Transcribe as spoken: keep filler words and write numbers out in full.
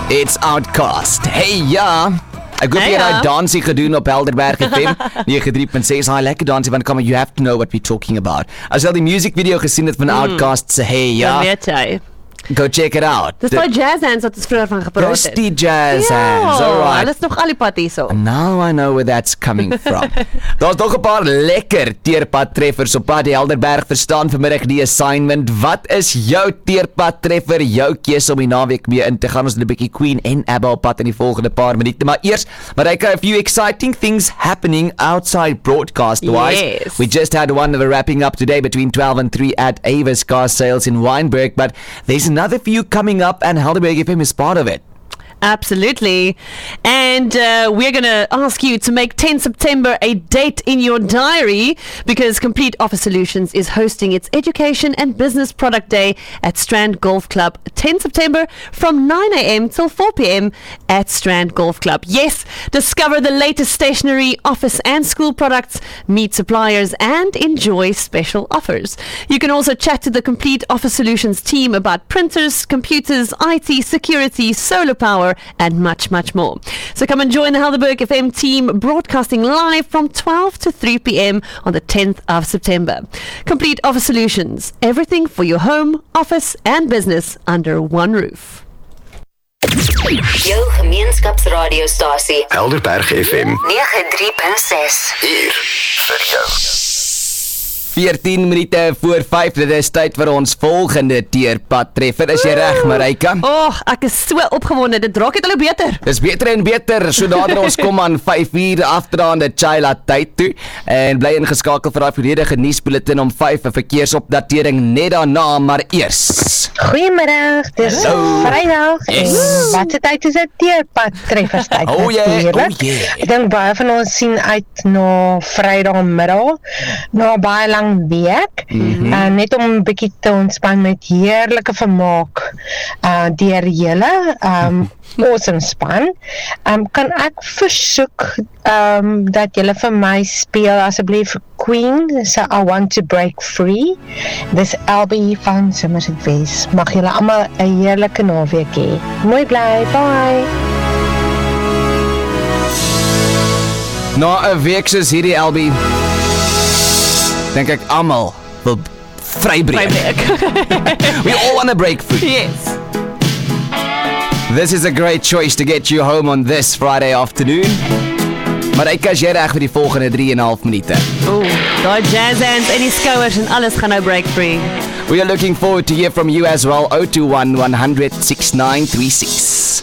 It's Outcast. Hey ja, ek hoop Hey, jy het ja. daai dansie gedoen op Helderberg F M nege drie punt ses. Hi, lekker dansie van kom, you have to know what we're talking about. As jy die music video gesien het van mm. Outcast se hey ja, Dan weet jy. go check it out. Dis daai jazz hands wat ons vroeër van gepraat Dis het. die jazz Ja, hands, alright. hulle is nog al die pad hierso. Now I know where that's coming from. Daar's nog 'n paar lekker teerpad treffers op pad die Helderberg verstaan vanmiddag die assignment. Wat is jou teerpad treffer, jou keuse om die naweek mee in te gaan? Ons het 'n bietjie Queen en ABBA op pad in die volgende paar minute, maar eers, Marika, a few exciting things happening outside broadcast wise. Yes. We just had one of a wrapping up today between twelve and three at Avis car sales in Wynberg, but there's another few coming up and Helderberg F M is part of it. Absolutely. And uh, we're going to ask you to make tenth September a date in your diary because Complete Office Solutions is hosting its Education and Business Product Day at Strand Golf Club tenth September from nine a.m. till four p.m. at Strand Golf Club. Yes, discover the latest stationery, office and school products, meet suppliers and enjoy special offers. You can also chat to the Complete Office Solutions team about printers, computers, I T, security, solar power and much, much more. So come and join the Helderberg F M team broadcasting live from twelve to three p.m. on the tenth of September. Complete Office Solutions, everything for your home, office and business under one roof. Jou gemeenskapsradiostasie Helderberg F M nege drie punt ses. hier vir jou. veertien minute voor vyf, dit is tyd vir ons volgende teerpad treffer. Is jy reg, Marika? Oh, ek is so opgewonde, dit draak net al hoe beter. Dis beter en beter, so nader ons kom aan vyf uur afdraande Chila tyd toe. En bly ingeskakel vir daai volledige nuusbulletin om vyf, 'n verkeersopdatering net daarna, maar eers. Goeiemiddag, dis Hallo. Vrydag Yes. en wat se tyd is dit? Teerpad trefferstyd. Oh yeah, natuurlijk. oh yeah. Ek dink baie van ons sien uit na Vrydagmiddag, na 'n baie lang week, mm-hmm. uh, net om 'n bietjie te ontspan met heerlike vermaak uh, deur julle um, awesome span. Um, kan ek versoek um, dat julle vir my speel asseblief Queen se I Want to Break Free. Dis L B van Somerset West. Mag julle almal 'n heerlike naweek hê. Mooi bly, bye. Na 'n week soos hierdie L B, dink ek almal wil vrybreek. We all want to break free. Yes. This is a great choice to get you home on this Friday afternoon. Maar ek as jy reg vir die volgende drie en 'n half minute. Ooh, daai jazz hands en die skouers en alles gaan nou break free. We are looking forward to hear from you as well. zero two one one hundred six nine three six.